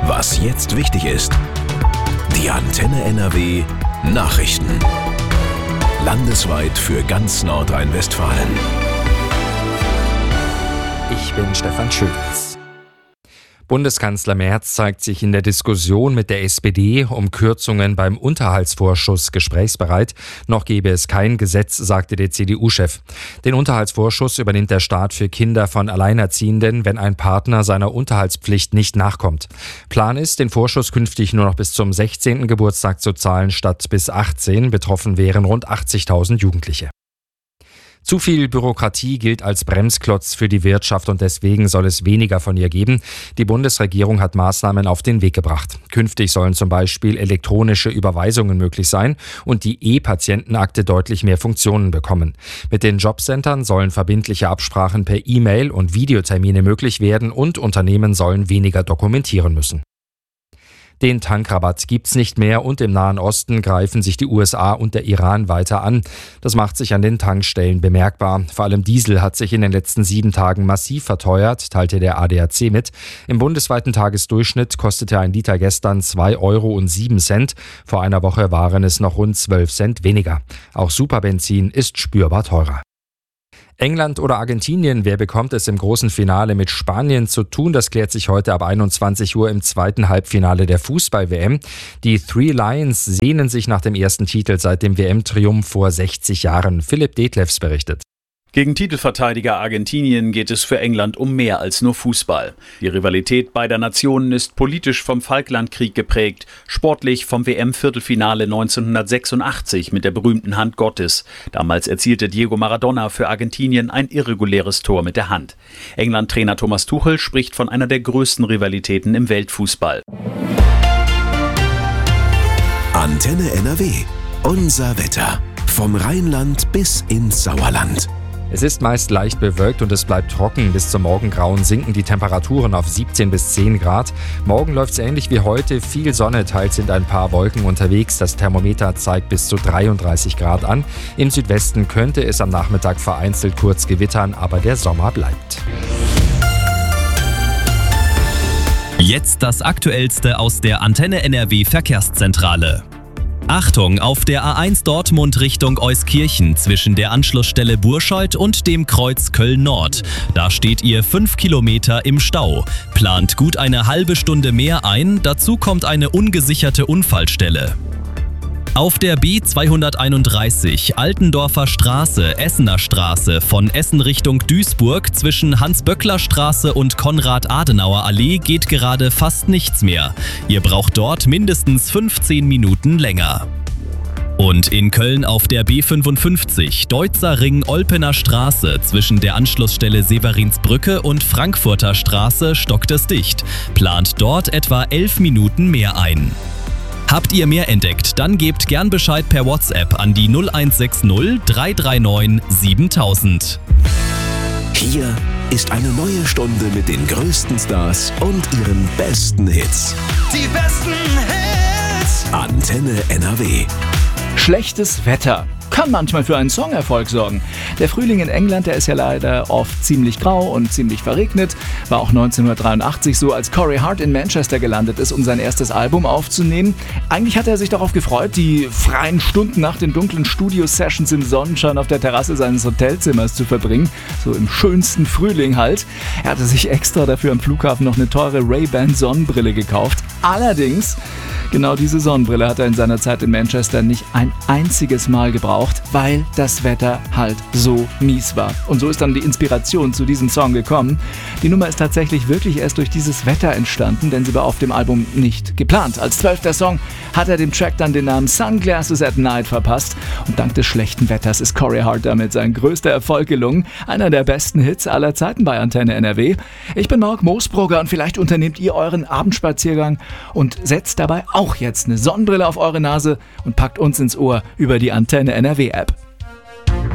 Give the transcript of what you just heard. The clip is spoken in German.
Was jetzt wichtig ist. Die Antenne NRW Nachrichten. Landesweit für ganz Nordrhein-Westfalen. Ich bin Stefan Schulz. Bundeskanzler Merz zeigt sich in der Diskussion mit der SPD um Kürzungen beim Unterhaltsvorschuss gesprächsbereit. Noch gebe es kein Gesetz, sagte der CDU-Chef. Den Unterhaltsvorschuss übernimmt der Staat für Kinder von Alleinerziehenden, wenn ein Partner seiner Unterhaltspflicht nicht nachkommt. Plan ist, den Vorschuss künftig nur noch bis zum 16. Geburtstag zu zahlen, statt bis 18. Betroffen wären rund 80.000 Jugendliche. Zu viel Bürokratie gilt als Bremsklotz für die Wirtschaft und deswegen soll es weniger von ihr geben. Die Bundesregierung hat Maßnahmen auf den Weg gebracht. Künftig sollen zum Beispiel elektronische Überweisungen möglich sein und die E-Patientenakte deutlich mehr Funktionen bekommen. Mit den Jobcentern sollen verbindliche Absprachen per E-Mail und Videotermine möglich werden und Unternehmen sollen weniger dokumentieren müssen. Den Tankrabatt gibt's nicht mehr und im Nahen Osten greifen sich die USA und der Iran weiter an. Das macht sich an den Tankstellen bemerkbar. Vor allem Diesel hat sich in den letzten 7 Tagen massiv verteuert, teilte der ADAC mit. Im bundesweiten Tagesdurchschnitt kostete ein Liter gestern 2,07 €. Vor einer Woche waren es noch rund 12 Cent weniger. Auch Superbenzin ist spürbar teurer. England oder Argentinien, wer bekommt es im großen Finale mit Spanien zu tun? Das klärt sich heute ab 21 Uhr im zweiten Halbfinale der Fußball-WM. Die Three Lions sehnen sich nach dem ersten Titel seit dem WM-Triumph vor 60 Jahren. Philipp Detlefs berichtet. Gegen Titelverteidiger Argentinien geht es für England um mehr als nur Fußball. Die Rivalität beider Nationen ist politisch vom Falklandkrieg geprägt, sportlich vom WM-Viertelfinale 1986 mit der berühmten Hand Gottes. Damals erzielte Diego Maradona für Argentinien ein irreguläres Tor mit der Hand. England-Trainer Thomas Tuchel spricht von einer der größten Rivalitäten im Weltfußball. Antenne NRW. Unser Wetter. Vom Rheinland bis ins Sauerland. Es ist meist leicht bewölkt und es bleibt trocken. Bis zum Morgengrauen sinken die Temperaturen auf 17 bis 10 Grad. Morgen läuft es ähnlich wie heute. Viel Sonne, teils sind ein paar Wolken unterwegs. Das Thermometer zeigt bis zu 33 Grad an. Im Südwesten könnte es am Nachmittag vereinzelt kurz gewittern, aber der Sommer bleibt. Jetzt das Aktuellste aus der Antenne NRW Verkehrszentrale. Achtung, auf der A1 Dortmund Richtung Euskirchen zwischen der Anschlussstelle Burscheid und dem Kreuz Köln-Nord. Da steht ihr 5 Kilometer im Stau. Plant gut eine halbe Stunde mehr ein, dazu kommt eine ungesicherte Unfallstelle. Auf der B231 Altendorfer Straße, Essener Straße von Essen Richtung Duisburg zwischen Hans-Böckler-Straße und Konrad-Adenauer-Allee geht gerade fast nichts mehr. Ihr braucht dort mindestens 15 Minuten länger. Und in Köln auf der B55 Deutzer Ring Olpener Straße zwischen der Anschlussstelle Severinsbrücke und Frankfurter Straße stockt es dicht. Plant dort etwa 11 Minuten mehr ein. Habt ihr mehr entdeckt, dann gebt gern Bescheid per WhatsApp an die 0160 339 7000. Hier ist eine neue Stunde mit den größten Stars und ihren besten Hits. Die besten Hits! Antenne NRW. Schlechtes Wetter kann manchmal für einen Songerfolg sorgen. Der Frühling in England, der ist ja leider oft ziemlich grau und ziemlich verregnet. War auch 1983 so, als Corey Hart in Manchester gelandet ist, um sein erstes Album aufzunehmen. Eigentlich hatte er sich darauf gefreut, die freien Stunden nach den dunklen Studio-Sessions im Sonnenschein auf der Terrasse seines Hotelzimmers zu verbringen. So im schönsten Frühling halt. Er hatte sich extra dafür am Flughafen noch eine teure Ray-Ban Sonnenbrille gekauft. Allerdings, genau diese Sonnenbrille hat er in seiner Zeit in Manchester nicht ein einziges Mal gebraucht, weil das Wetter halt so mies war. Und so ist dann die Inspiration zu diesem Song gekommen. Die Nummer ist tatsächlich wirklich erst durch dieses Wetter entstanden, denn sie war auf dem Album nicht geplant. Als 12. Song hat er dem Track dann den Namen Sunglasses at Night verpasst. Und dank des schlechten Wetters ist Corey Hart damit sein größter Erfolg gelungen. Einer der besten Hits aller Zeiten bei Antenne NRW. Ich bin Marc Moosbrugger und vielleicht unternehmt ihr euren Abendspaziergang und setzt dabei auch jetzt eine Sonnenbrille auf eure Nase und packt uns ins Ohr über die Antenne NRW App.